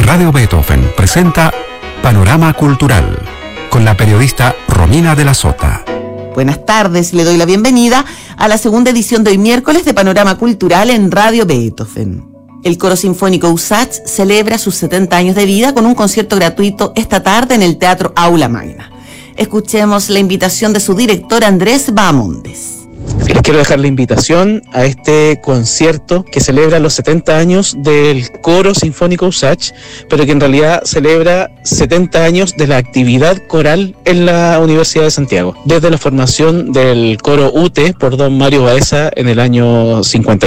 Radio Beethoven presenta Panorama Cultural con la periodista Romina de la Sota. Buenas tardes, le doy la bienvenida a la segunda edición de hoy miércoles de Panorama Cultural en Radio Beethoven. El Coro Sinfónico USACH celebra sus 70 años de vida con un concierto gratuito esta tarde en el Teatro Aula Magna. Escuchemos la invitación de su director Andrés Bahamondes. Les quiero dejar la invitación a este concierto que celebra los 70 años del Coro Sinfónico USACH, pero que en realidad celebra 70 años de la actividad coral en la Universidad de Santiago, desde la formación del coro UTE por don Mario Baeza en el año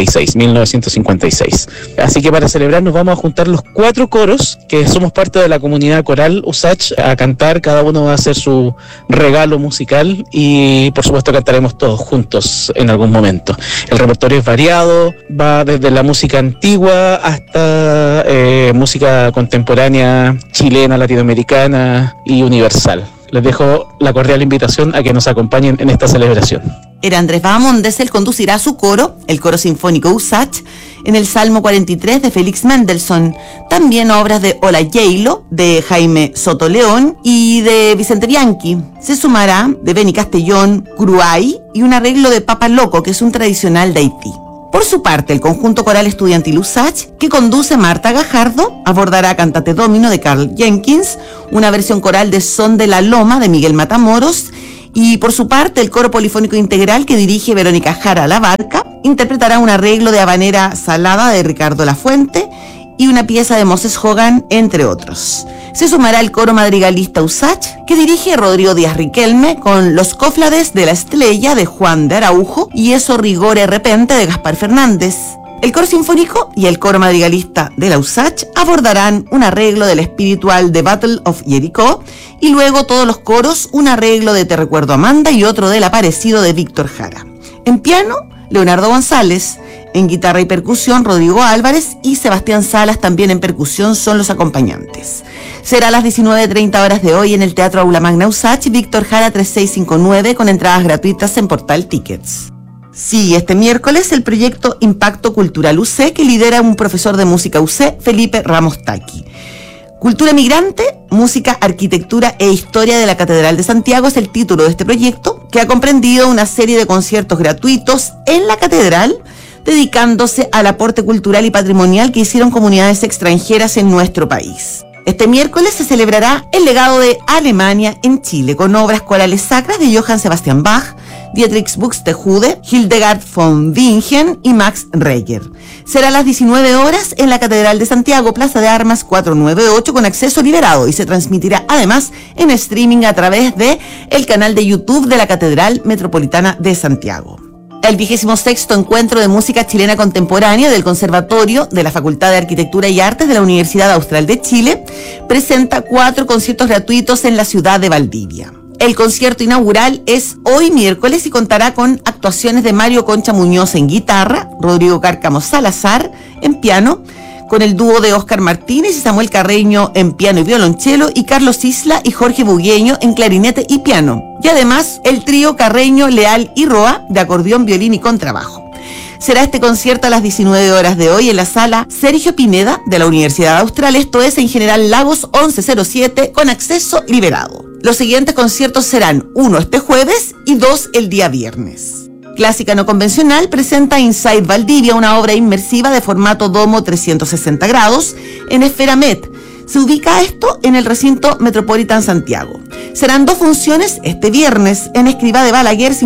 1956. Así que para celebrar nos vamos a juntar los 4 coros que somos parte de la comunidad coral USACH a cantar. Cada uno va a hacer su regalo musical y por supuesto cantaremos todos juntos en algún momento. El repertorio es variado, va desde la música antigua hasta música contemporánea, chilena, latinoamericana y universal. Les dejo la cordial invitación a que nos acompañen en esta celebración. Era Andrés Bahamondes, él conducirá su coro, el Coro Sinfónico USACH, en el Salmo 43 de Félix Mendelssohn, también obras de Ola Gjeilo, de Jaime Soto León y de Vicente Bianchi. Se sumará de Beni Castellón, Gruay y un arreglo de Papa Loco, que es un tradicional de Haití. Por su parte, el conjunto coral estudiantil USACH, que conduce Marta Gajardo, abordará Cantate Domino de Carl Jenkins, una versión coral de Son de la Loma de Miguel Matamoros, y por su parte, el coro polifónico integral que dirige Verónica Jara La Barca interpretará un arreglo de Habanera Salada de Ricardo Lafuente y una pieza de Moses Hogan, entre otros. Se sumará el coro madrigalista USACH, que dirige Rodrigo Díaz Riquelme, con Los Cóflades de la Estrella de Juan de Araujo y Eso Rigore Repente de Gaspar Fernández. El coro sinfónico y el coro madrigalista de la USACH abordarán un arreglo del espiritual The Battle of Jericho y luego todos los coros un arreglo de Te Recuerdo Amanda y otro del Aparecido de Víctor Jara. En piano, Leonardo González. En guitarra y percusión, Rodrigo Álvarez y Sebastián Salas también en percusión son los acompañantes. Será a las 19:30 horas de hoy en el Teatro Aula Magna USACH, Víctor Jara 3659, con entradas gratuitas en Portal Tickets. Sí, este miércoles el proyecto Impacto Cultural UC, que lidera un profesor de música UC, Felipe Ramos Taqui. Cultura Migrante, Música, Arquitectura e Historia de la Catedral de Santiago es el título de este proyecto, que ha comprendido una serie de conciertos gratuitos en la catedral, dedicándose al aporte cultural y patrimonial que hicieron comunidades extranjeras en nuestro país. Este miércoles se celebrará el legado de Alemania en Chile, con obras corales sacras de Johann Sebastian Bach, Dietrich Buxtehude, Hildegard von Bingen y Max Reger. Será a las 19 horas en la Catedral de Santiago, Plaza de Armas 498, con acceso liberado, y se transmitirá además en streaming a través de el canal de YouTube de la Catedral Metropolitana de Santiago. El 26º Encuentro de Música Chilena Contemporánea del Conservatorio de la Facultad de Arquitectura y Artes de la Universidad Austral de Chile presenta 4 conciertos gratuitos en la ciudad de Valdivia. El concierto inaugural es hoy miércoles y contará con actuaciones de Mario Concha Muñoz en guitarra, Rodrigo Cárcamo Salazar en piano, con el dúo de Óscar Martínez y Samuel Carreño en piano y violonchelo, y Carlos Isla y Jorge Bugueño en clarinete y piano. Y además el trío Carreño, Leal y Roa de acordeón, violín y contrabajo. Será este concierto a las 19 horas de hoy en la sala Sergio Pineda de la Universidad Austral, esto es en General Lagos 1107, con acceso liberado. Los siguientes conciertos serán 1 este jueves y 2 el día viernes. Clásica No Convencional presenta Inside Valdivia, una obra inmersiva de formato domo 360 grados en Esfera Met. Se ubica esto en el recinto Metropolitan Santiago. Serán 2 funciones este viernes en Escrivá de Balaguer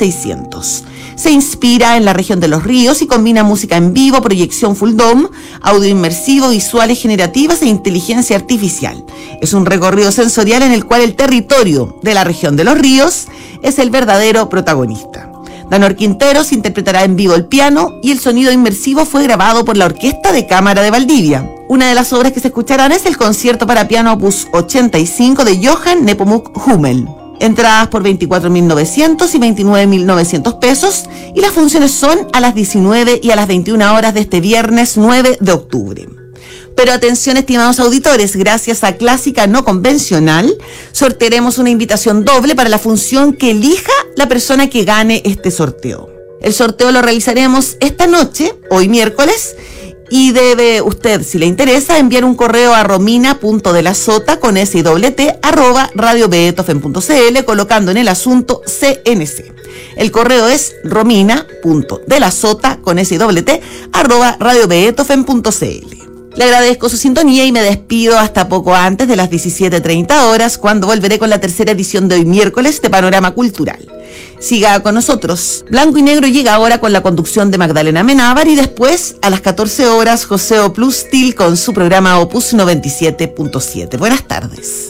5600. Se inspira en la región de los ríos y combina música en vivo, proyección full dome, audio inmersivo, visuales generativas e inteligencia artificial. Es un recorrido sensorial en el cual el territorio de la región de los ríos es el verdadero protagonista. Danor Quinteros interpretará en vivo el piano y el sonido inmersivo fue grabado por la Orquesta de Cámara de Valdivia. Una de las obras que se escucharán es el concierto para piano opus 85 de Johann Nepomuk Hummel. Entradas por 24.900 y 29.900 pesos y las funciones son a las 19 y a las 21 horas de este viernes 9 de octubre. Pero atención, estimados auditores, gracias a Clásica No Convencional, sortearemos una invitación doble para la función que elija la persona que gane este sorteo. El sorteo lo realizaremos esta noche, hoy miércoles, Y debe usted, si le interesa, enviar un correo a romina.delasota con s-y-t @radiobeethoven.cl colocando en el asunto CNC. El correo es romina.delasota con s-y-t @radiobeethoven.cl. Le agradezco su sintonía y me despido hasta poco antes de las 17:30 horas, cuando volveré con la tercera edición de hoy miércoles de Panorama Cultural. Siga con nosotros. Blanco y Negro llega ahora con la conducción de Magdalena Menábar y después, a las 14 horas, José Oplustil con su programa Opus 97.7. Buenas tardes.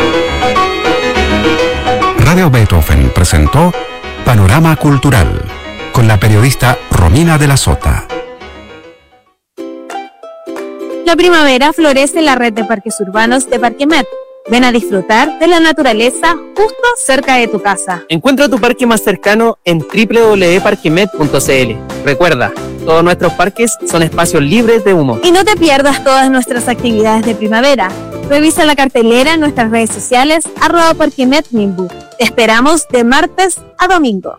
Radio Beethoven presentó Panorama Cultural con la periodista Romina de la Sota. La primavera florece en la red de parques urbanos de Parquemet. Ven a disfrutar de la naturaleza justo cerca de tu casa. Encuentra tu parque más cercano en www.parquemet.cl. Recuerda, todos nuestros parques son espacios libres de humo. Y no te pierdas todas nuestras actividades de primavera. Revisa la cartelera en nuestras redes sociales @parquemetminbu. Te esperamos de martes a domingo.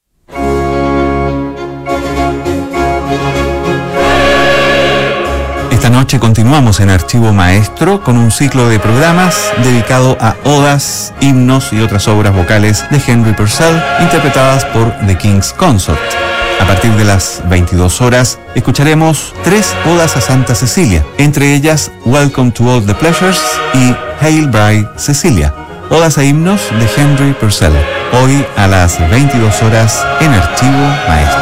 Esta noche continuamos en Archivo Maestro con un ciclo de programas dedicado a odas, himnos y otras obras vocales de Henry Purcell interpretadas por The King's Consort. A partir de las 22 horas escucharemos 3 odas a Santa Cecilia, entre ellas Welcome to All the Pleasures y Hail Bride Cecilia, odas a himnos de Henry Purcell. Hoy a las 22 horas en Archivo Maestro.